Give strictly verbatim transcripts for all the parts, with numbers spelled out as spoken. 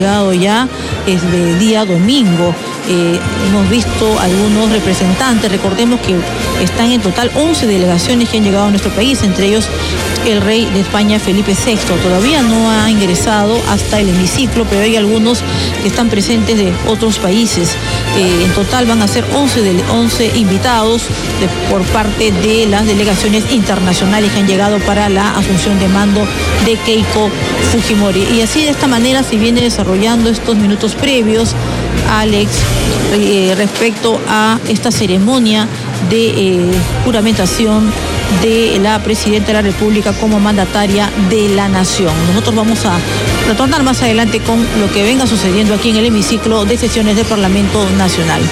Ya desde día domingo eh, hemos visto algunos representantes. Recordemos que están en total once delegaciones que han llegado a nuestro país, entre ellos el rey de España Felipe sexto. Todavía no ha ingresado hasta el hemiciclo, pero hay algunos que están presentes de otros países. Eh, en total van a ser once, de, once invitados de, por parte de las delegaciones internacionales que han llegado para la asunción de mando de Keiko Fujimori. Y así, de esta manera, se viene desarrollando estos minutos previos, Alex, eh, respecto a esta ceremonia de eh, juramentación de la Presidenta de la República como mandataria de la Nación. Nosotros vamos a retornar más adelante con lo que venga sucediendo aquí en el hemiciclo de sesiones del Parlamento Nacional.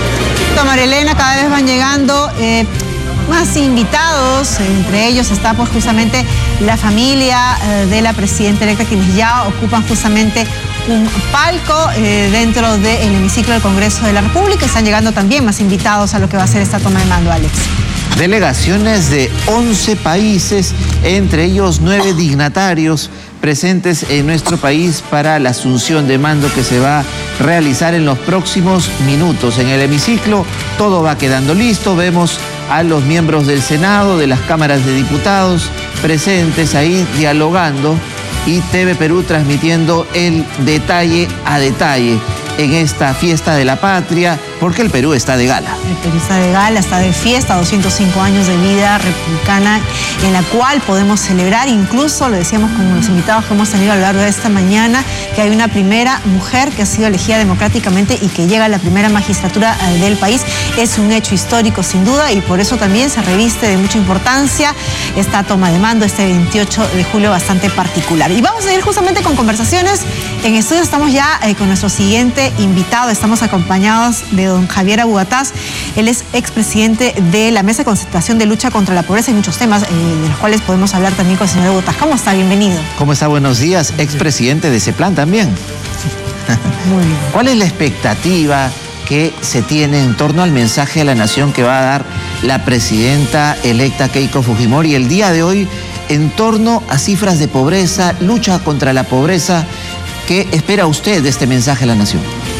María Elena, cada vez van llegando eh, más invitados, entre ellos está pues justamente la familia eh, de la Presidenta electa, quienes ya ocupan justamente un palco eh, dentro del hemiciclo del Congreso de la República. Están llegando también más invitados a lo que va a ser esta toma de mando, Alex. Delegaciones de once países, entre ellos nueve dignatarios presentes en nuestro país para la asunción de mando que se va a realizar en los próximos minutos. En el hemiciclo todo va quedando listo. Vemos a los miembros del Senado, de las cámaras de diputados presentes ahí dialogando, y T V Perú transmitiendo el detalle a detalle en esta fiesta de la patria, porque el Perú está de gala. El Perú está de gala, está de fiesta, doscientos cinco años de vida republicana, en la cual podemos celebrar, incluso lo decíamos con los invitados que hemos tenido a lo largo de esta mañana, que hay una primera mujer que ha sido elegida democráticamente y que llega a la primera magistratura del país. Es un hecho histórico sin duda, y por eso también se reviste de mucha importancia esta toma de mando este veintiocho de julio, bastante particular. Y vamos a ir justamente con conversaciones. En estudio estamos ya eh, con nuestro siguiente invitado. Estamos acompañados de don Javier Abugataz. Él es expresidente de la Mesa de Concertación de Lucha contra la Pobreza, y muchos temas eh, de los cuales podemos hablar también con el señor Abugataz. ¿Cómo está? Bienvenido. ¿Cómo está? Buenos días. Expresidente de ese plan también. Muy bien. ¿Cuál es la expectativa que se tiene en torno al mensaje a la nación que va a dar la presidenta electa Keiko Fujimori el día de hoy en torno a cifras de pobreza, lucha contra la pobreza? ¿Qué espera usted de este mensaje a la nación?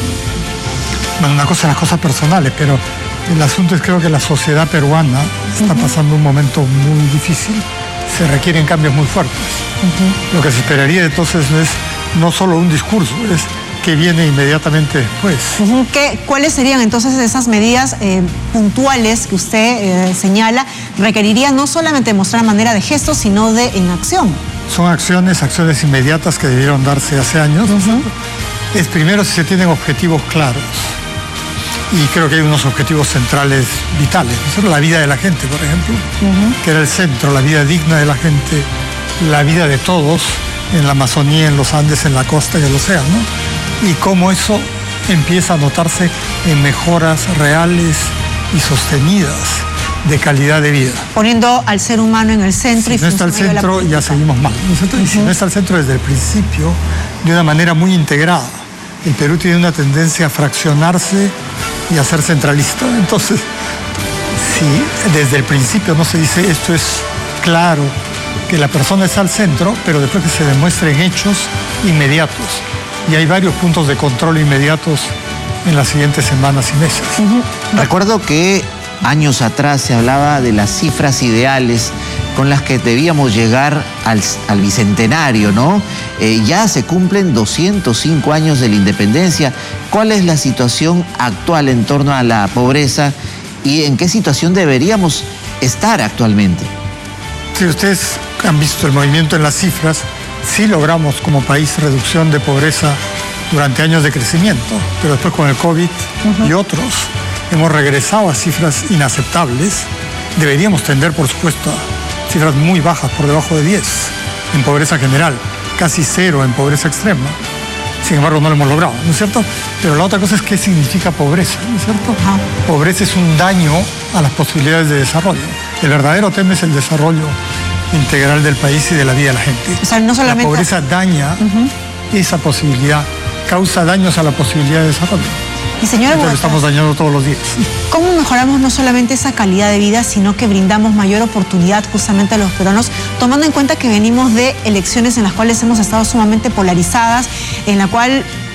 Bueno, una cosa son las cosas personales, pero el asunto es, creo que la sociedad peruana está uh-huh. pasando un momento muy difícil. Se requieren cambios muy fuertes. Uh-huh. Lo que se esperaría entonces no es no solo un discurso, es que viene inmediatamente después. Uh-huh. ¿Qué, ¿Cuáles serían entonces esas medidas eh, puntuales que usted eh, señala? Requerirían no solamente mostrar manera de gestos, sino de en acción. Son acciones, acciones inmediatas que debieron darse hace años. Uh-huh. Es primero si se tienen objetivos claros. Y creo que hay unos objetivos centrales vitales. ¿No? La vida de la gente, por ejemplo, uh-huh. que era el centro, la vida digna de la gente, la vida de todos en la Amazonía, en los Andes, en la costa y el océano. Y cómo eso empieza a notarse en mejoras reales y sostenidas de calidad de vida. Poniendo al ser humano en el centro. Si y no está el centro, ya seguimos mal. ¿No es cierto? Uh-huh. Y si no está el centro desde el principio, de una manera muy integrada. El Perú tiene una tendencia a fraccionarse y a ser centralista. Entonces, si desde el principio no se dice esto es claro, que la persona está al centro, pero después que se demuestren hechos inmediatos. Y hay varios puntos de control inmediatos en las siguientes semanas y meses. Uh-huh. Recuerdo que años atrás se hablaba de las cifras ideales con las que debíamos llegar al, al bicentenario, ¿no? Eh, ya se cumplen doscientos cinco años de la independencia. ¿Cuál es la situación actual en torno a la pobreza y en qué situación deberíamos estar actualmente? Si ustedes han visto el movimiento en las cifras, sí logramos como país reducción de pobreza durante años de crecimiento, pero después con el COVID uh-huh. y otros hemos regresado a cifras inaceptables. Deberíamos tender, por supuesto, a cifras muy bajas, por debajo de diez en pobreza general, casi cero en pobreza extrema. Sin embargo, no lo hemos logrado, ¿no es cierto? Pero la otra cosa es qué significa pobreza, ¿no es cierto? Uh-huh. Pobreza es un daño a las posibilidades de desarrollo. El verdadero tema es el desarrollo integral del país y de la vida de la gente. O sea, no solamente... La pobreza daña uh-huh. esa posibilidad, causa daños a la posibilidad de desarrollo. Y señora Entonces, lo estamos dañando todos los días. ¿Cómo mejoramos no solamente esa calidad de vida, sino que brindamos mayor oportunidad justamente a los peruanos, tomando en cuenta que venimos de elecciones en las cuales hemos estado sumamente polarizadas, en la cual